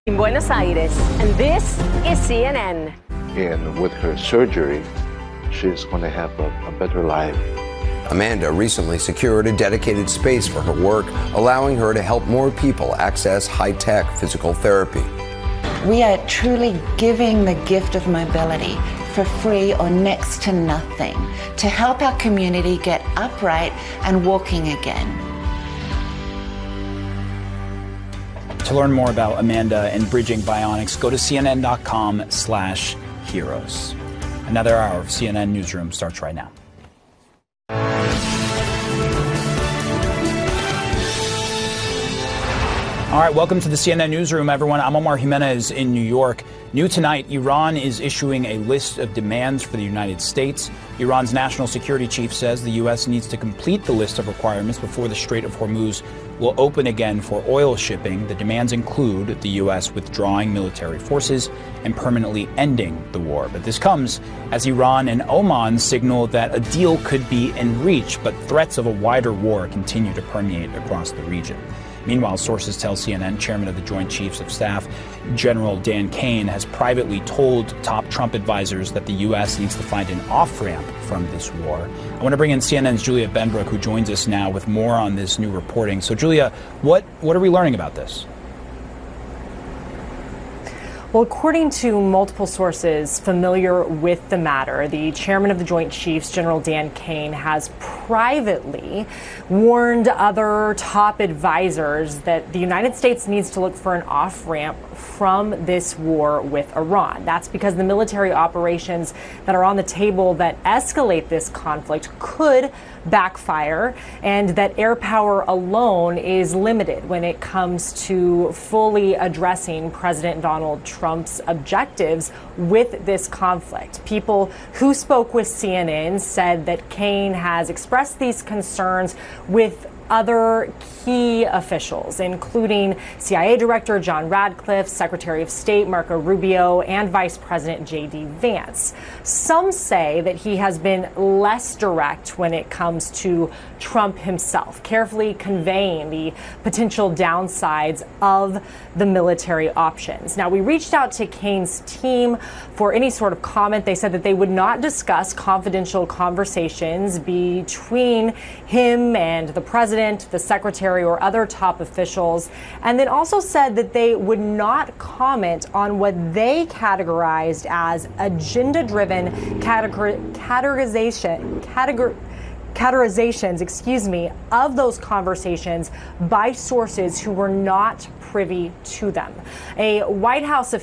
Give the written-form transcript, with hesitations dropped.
in Buenos Aires, and this is CNN. And with her surgery, she's going to have a better life. Amanda recently secured a dedicated space for her work, allowing her to help more people access high-tech physical therapy. We are truly giving the gift of mobility for free or next to nothing to help our community get upright and walking again. To learn more about Amanda and bridging bionics, go to cnn.com/heroes. Another hour of CNN Newsroom starts right now. All right, welcome to the CNN Newsroom, everyone. I'm Omar Jimenez in New York. New tonight, Iran is issuing a list of demands for the United States. Iran's national security chief says the U.S. needs to complete the list of requirements before the Strait of Hormuz will open again for oil shipping. The demands include the U.S. withdrawing military forces and permanently ending the war. But this comes as Iran and Oman signal that a deal could be in reach, but threats of a wider war continue to permeate across the region. Meanwhile, sources tell CNN Chairman of the Joint Chiefs of Staff, General Dan Kane, has privately told top Trump advisors that the U.S. needs to find an off-ramp from this war. I want to bring in CNN's Julia Benbrook, who joins us now with more on this new reporting. So, Julia, what are we learning about this? Well, according to multiple sources familiar with the matter, the chairman of the Joint Chiefs, General Dan Kane, has privately warned other top advisors that the United States needs to look for an off-ramp from this war with Iran. That's because the military operations that are on the table that escalate this conflict could backfire, and that air power alone is limited when it comes to fully addressing President Donald Trump's objectives with this conflict. People who spoke with CNN said that Kane has expressed these concerns with other key officials, including CIA Director John Radcliffe, Secretary of State Marco Rubio, and Vice President J.D. Vance. Some say that he has been less direct when it comes to Trump himself, carefully conveying the potential downsides of the military options. Now, we reached out to Kane's team for any sort of comment. They said that they would not discuss confidential conversations between him and the president, the secretary, or other top officials, and then also said that they would not comment on what they categorized as agenda-driven categorizations, of those conversations by sources who were not privy to them. A White House